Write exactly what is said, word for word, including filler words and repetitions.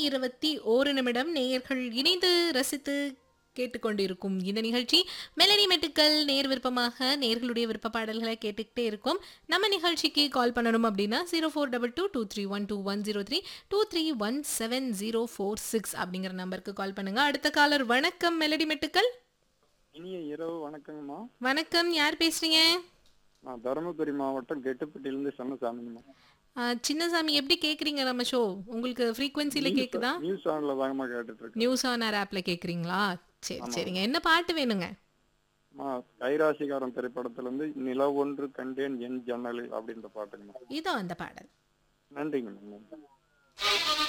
இருபத்தி ஒரு நிமிடம் நேயர்கள் இணைந்து ரசித்து கேட்டுக்கொண்டிருக்கும் இந்த நிகழ்ச்சி மெலடி மெட்டுக்கள் நேர் விருப்பமாக நேர்களுடைய விருப்ப பாடல்களை கேட்டுக்கிட்டே இருக்கும். நம்ம நிகழ்ச்சிக்கு கால் பண்ணணும் அப்படின்னா zero four double two two three one two one zero three two three one seven zero four six அப்படிங்கிற நம்பருக்கு கால் பண்ணுங்க. அடுத்த காலர் வணக்கம் மெலடி மெட்டுக்கள். இனிய இரவு வணக்கங்கம்மா. வணக்கம், யார் பேசுறீங்க? நான் தருமபுரி மாவட்டம் கெட்டுப்பட்டியிலிருந்து சொன்னசாமிங்கம்மா. ஆ, சின்னசாமி எப்படி கேக்குறீங்க நம்ம ஷோ? உங்களுக்கு ஃப்ரீக்வன்சில கேக்குதா? நியூஸ் ஆன்ல தாங்கம்மா கேட்டுட்டு இருக்கேன். நியூஸ் ஆன் ஏர் ஆப்ல கேக்குறீங்களா? சரி ஆமா. சரிங்க. என்ன பாட்டு வேணுங்க? அம்மா, கைராசிகாரன் திரைப்படத்துல இருந்து நில ஒன்று கண்டேன் என் ஜன்னலில் அப்படின்ற பாட்டுங்கம்மா. இதோ அந்த பாடல். நன்றிங்கம்மா. நன்றி.